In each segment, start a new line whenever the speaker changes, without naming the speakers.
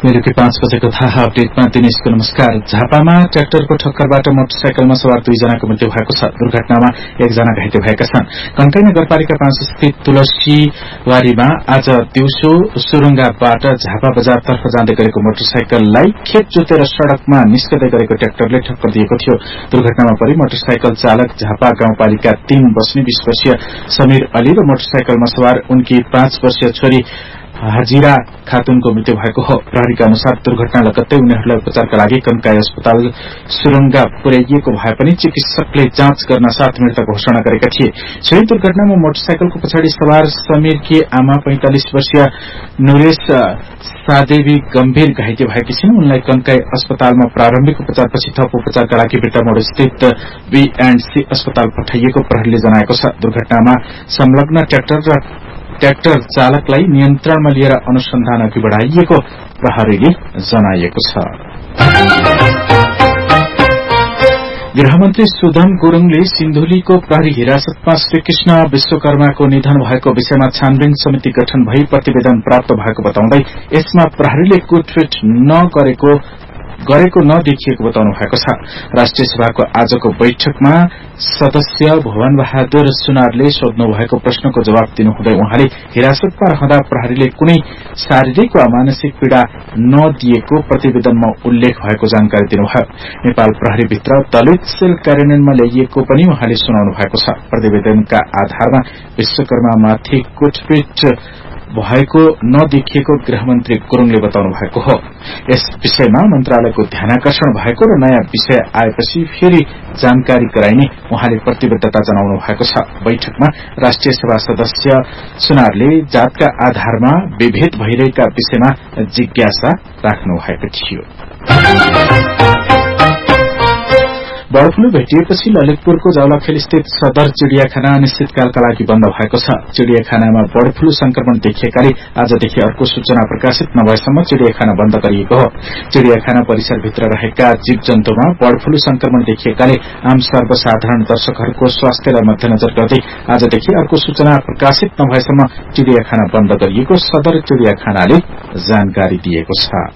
बेलुकी 5 बजेको थाहा अपडेटमा दिनेशको नमस्कार। झापामा ट्र्याक्टरको ठक्करबाट मोटरसाइकलमा सवार 2 जनाको मृत्यु भएको छ। दुर्घटनामा 1 जना घाइते भएका छन्। कन्काई नगरपालिका 5 स्थित तुलसीवारीमा आज दिउँसो सुरुङ्गाबाट झापा बजारतर्फ जाँदै गरेको मोटरसाइकललाई खेत जोतेर सड़कमा निस्कदै गरेको ट्र्याक्टरले ठक्कर दिएको थियो। दुर्घटनामा परि मोटरसाइकल चालक झापा गाउँपालिका 3 बस्ने 20 वर्षीय समीर अली र मोटरसाइकलमा सवार उनकी 5 वर्षीय छोरी हाजिरा खातुनको मृत्यु भएको हो। प्रहरीका अनुसार दुर्घटना लगत्तै उनीहरूलाई उपचारका लागि कन्काई अस्पताल सुरुङ्गा पुर्याइएको भए पनि चिकित्सकले जाँच गर्न साथ मृत घोषणा गरेका थिए। सोही दुर्घटनामा मोटरसाइकलको पछाडि सवार समीरकी आमा 45 वर्षीय नुरेश सादेवी गम्भीर घाइते भएकी छिन्। उनलाई कन्काई अस्पतालमा प्रारम्भिक उपचारपछि थप उपचारका लागि बिर्तामोड स्थित B&C अस्पताल पठाइएको प्रहरीले जनाएको छ। दुर्घटनामा संलग्न ट्र्याक्टर चालकलाई नियन्त्रणमा लिएर अनुसन्धान अघि बढ़ाइएको प्रहरीले जनाएको छ। गृहमन्त्री सुदन गुरूङले सिन्धुलीको प्रहरी हिरासतमा श्रीकृष्ण विश्वकर्माको निधन भएको विषयमा छानबिन समिति गठन भई प्रतिवेदन प्राप्त भएको बताउँदै यसमा प्रहरीले कुटपिट गरेको नदेखिएको बताउनु भएको छ। राष्ट्रिय सभाको आजको बैठकमा सदस्य भुवन बहादुर सुनारले सोध्नु भएको प्रश्नको जवाब दिनुहुँदै उहाँले हिरासतमा रहँदा प्रहरीले कुनै शारीरिक वा मानसिक पीड़ा नदिएको प्रतिवेदनमा उल्लेख भएको जानकारी दिनुभयो। नेपाल प्रहरीभित्र दलित सेल कार्यान्वयनमा ल्याइएको पनि उहाँले सुनाउनु भएको छ। प्रतिवेदनका आधारमा विश्वकर्मामाथि कुटपिट भएको नदेखिएको गृहमन्त्री गुरूङले बताउनु भएको हो। यस विषयमा मन्त्रालयको ध्यानाकर्षण भएको र नयाँ विषय आएपछि फेरि जानकारी गराइने उहाँले प्रतिबद्धता जनाउनु भएको छ। बैठकमा राष्ट्रिय सभा सदस्य सुनारले जातका आधारमा विभेद भइरहेका विषयमा जिज्ञासा राख्नु भएको थियो। बर्ड फ्लू भेटिएपछि ललितपुरको जावलाखेल स्थित सदर चिड़ियाखाना अनिश्चितकालका लागि बन्द भएको छ। चिड़ियाखानामा बर्ड फ्लू संक्रमण देखिएकाले आजदेखि अर्को सूचना प्रकाशित नभएसम्म चिड़ियाखाना बन्द गरिएको हो। चिड़ियाखाना परिसरभित्र रहेका जीव जन्तुमा बर्ड फ्लू संक्रमण देखिएकाले आम सर्वसाधारण दर्शकहरूको स्वास्थ्यलाई मध्यनजर गर्दै आजदेखि अर्को सूचना प्रकाशित नभएसम्म चिड़ियाखाना बन्द गरिएको सदर चिड़ियाखानाले जानकारी दिएको छ।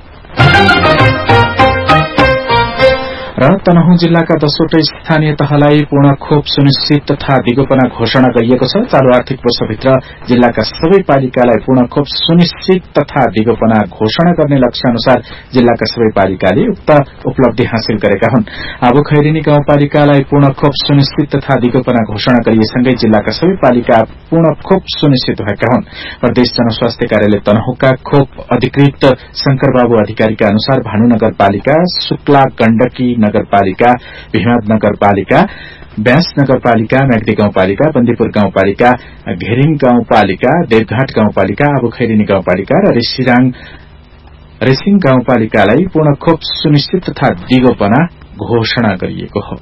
र तनहुँ जिल्लाका 10वटै स्थानीय तहलाई पूर्ण खोप सुनिश्चित तथा दिगोपना घोषणा गरिएको छ। चालू आर्थिक वर्षभित्र जिल्लाका सबै पालिकालाई पूर्ण खोप सुनिश्चित तथा दिगोपना घोषणा गर्ने लक्ष्य अनुसार जिल्लाका सबै पालिकाले उक्त उपलब्धि हासिल गरेका हुन्। आबुखैरेनी गाउँपालिकालाई पूर्ण खोप सुनिश्चित तथा दिगोपना घोषणा गरिएसँगै जिल्लाका सबै पालिका पूर्ण खोप सुनिश्चित भएका हुन्। प्रदेश जनस्वास्थ्य कार्यालय तनहुँका खोप अधिकृत शंकरबाबु अधिकारीका अनुसार भानु नगरपालिका, शुक्ला गण्डकी नगरपालिका, भिमाद नगरपालिका, ब्यास नगरपालिका, म्याग्दी गाउँपालिका, बन्दीपुर गाउँपालिका, घेरिङ गाउँपालिका, देवघाट गाउँपालिका, आबुखैरेनी गाउँपालिका र रेसिङ गाउँपालिकालाई पूर्ण खोप सुनिश्चित तथा दिगोपना घोषणा गरिएको हो।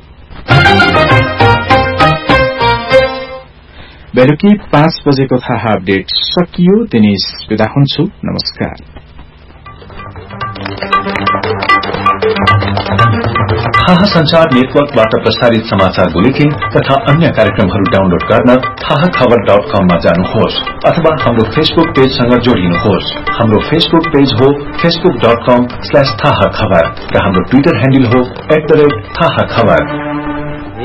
बेलुकी 5 बजेको थाहा अपडेट सकियो। दिनेश बिदा हुन्छु। नमस्कार।
थाहा संचार नेटवर्कबाट प्रसारित समाचार बुलेटिन तथा अन्य कार्यक्रमहरू डाउनलोड गर्न थाहाखबर.com मा जानुहोस् अथवा हाम्रो फेसबुक पेजसँग जोडिनुहोस्। हाम्रो फेसबुक पेज हो facebook.com/थाहाखबर र हाम्रो ट्विटर ह्यान्डल हो @थाहाखबर।